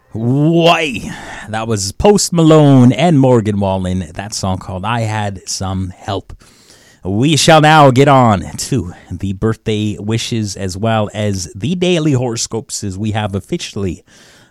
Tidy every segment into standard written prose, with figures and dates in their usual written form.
Why? That was Post Malone and Morgan Wallen. That song called I Had Some Help. We shall now get on to the birthday wishes as well as the daily horoscopes, as we have officially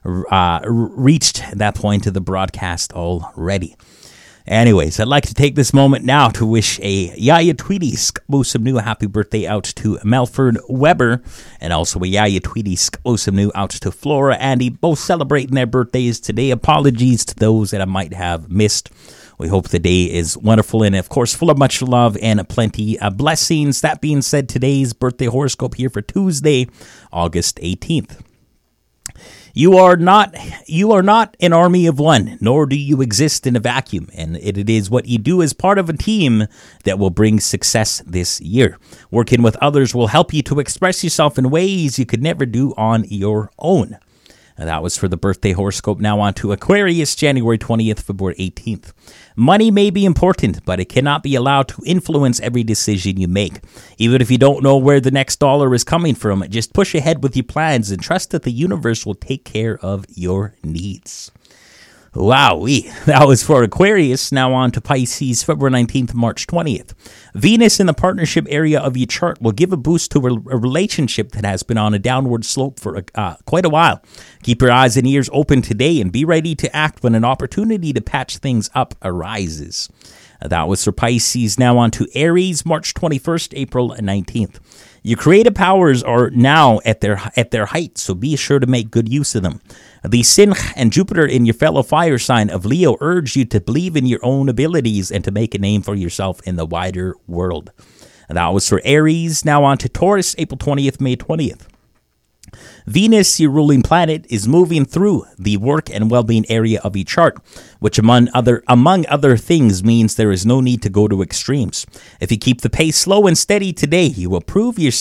reached that point of the broadcast already. Anyways, I'd like to take this moment now to wish a Yaya Tweedy Skbosum New happy birthday out to Melford Weber, and also a Yaya Tweedy Skbosum New out to Flora Andy, both celebrating their birthdays today. Apologies to those that I might have missed. We hope the day is wonderful and, of course, full of much love and plenty of blessings. That being said, today's birthday horoscope here for Tuesday, August 18th. You are not an army of one, nor do you exist in a vacuum, and it is what you do as part of a team that will bring success this year. Working with others will help you to express yourself in ways you could never do on your own. And that was for the birthday horoscope. Now on to Aquarius, January 20th, February 18th. Money may be important, but it cannot be allowed to influence every decision you make. Even if you don't know where the next dollar is coming from, just push ahead with your plans and trust that the universe will take care of your needs. Wowee. That was for Aquarius. Now on to Pisces, February 19th, March 20th. Venus in the partnership area of your chart will give a boost to a relationship that has been on a downward slope for quite a while. Keep your eyes and ears open today and be ready to act when an opportunity to patch things up arises. That was for Pisces. Now on to Aries, March 21st, April 19th. Your creative powers are now at their height, so be sure to make good use of them. The Sin and Jupiter in your fellow fire sign of Leo urge you to believe in your own abilities and to make a name for yourself in the wider world. That was for Aries. Now on to Taurus, April 20th, May 20th. Venus, your ruling planet, is moving through the work and well-being area of your chart, which among other things means there is no need to go to extremes. If you keep the pace slow and steady today, you will prove your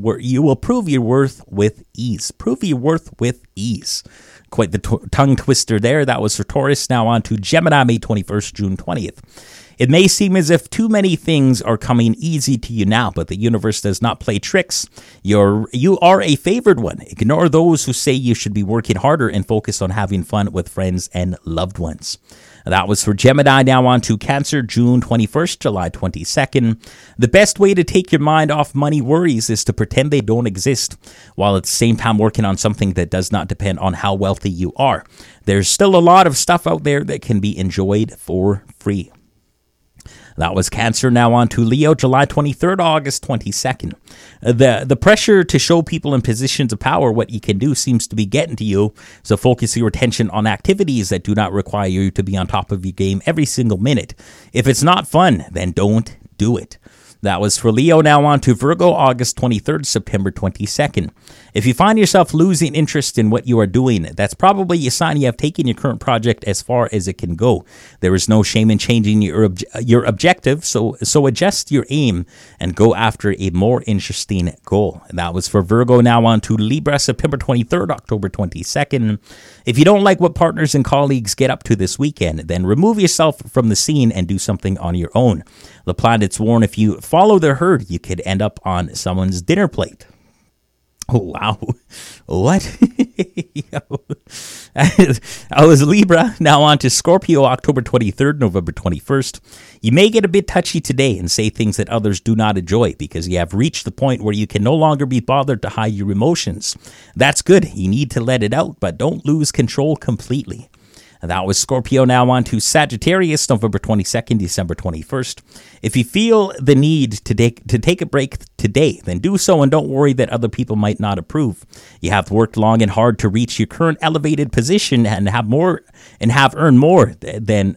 worth with ease. Prove your worth with ease. Quite the tongue twister there. That was for Taurus. Now on to Gemini, May 21st, June 20th. It may seem as if too many things are coming easy to you now, but the universe does not play tricks. You are a favored one. Ignore those who say you should be working harder and focus on having fun with friends and loved ones. That was for Gemini. Now on to Cancer, June 21st, July 22nd. The best way to take your mind off money worries is to pretend they don't exist, while at the same time working on something that does not depend on how wealthy you are. There's still a lot of stuff out there that can be enjoyed for free. That was Cancer. Now on to Leo, July 23rd, August 22nd. The pressure to show people in positions of power what you can do seems to be getting to you, so focus your attention on activities that do not require you to be on top of your game every single minute. If it's not fun, then don't do it. That was for Leo. Now on to Virgo, August 23rd, September 22nd. If you find yourself losing interest in what you are doing, that's probably a sign you have taken your current project as far as it can go. There is no shame in changing your objective, so adjust your aim and go after a more interesting goal. And that was for Virgo. Now on to Libra, September 23rd, October 22nd. If you don't like what partners and colleagues get up to this weekend, then remove yourself from the scene and do something on your own. The planets warn if you follow the herd, you could end up on someone's dinner plate. Oh, wow. What? I was Libra. Now on to Scorpio, October 23rd, November 21st. You may get a bit touchy today and say things that others do not enjoy because you have reached the point where you can no longer be bothered to hide your emotions. That's good. You need to let it out, but don't lose control completely. That was Scorpio. Now on to Sagittarius, November 22nd, December 21st. If you feel the need to take a break today, then do so and don't worry that other people might not approve. You have worked long and hard to reach your current elevated position and have earned more than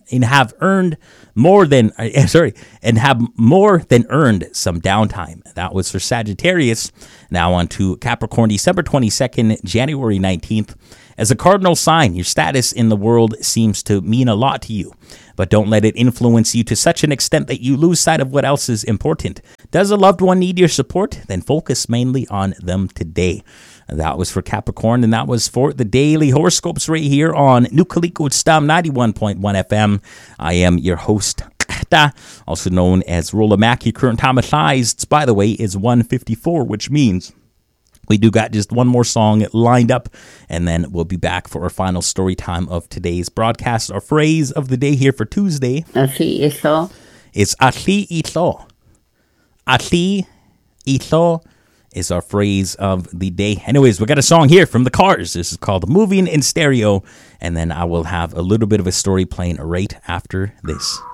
earned some downtime. That was for Sagittarius. Now on to Capricorn, December 22nd, January 19th. As a cardinal sign, your status in the world seems to mean a lot to you, but don't let it influence you to such an extent that you lose sight of what else is important. Does a loved one need your support? Then focus mainly on them today. That was for Capricorn, and that was for the daily horoscopes right here on Nukaliko Stam 91.1 FM. I am your host, also known as Rolla Mack. Your current time of size, by the way, is 1:54, which means We do got just one more song lined up, and then we'll be back for our final story time of today's broadcast. Our phrase of the day here for Tuesday is Atli Ito. Atli Ito is our phrase of the day. Anyways, we got a song here from the Cars. This is called Moving in Stereo, and then I will have a little bit of a story playing right after this.